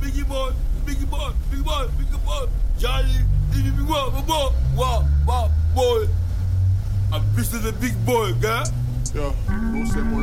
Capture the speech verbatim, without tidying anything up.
biggie boy, biggie boy, biggie boy, biggie boy. Johnny, biggie boy, boy, boy, wow, wow, boy. I'm pissing the big boy, gell? Ja, wo ist der Moll?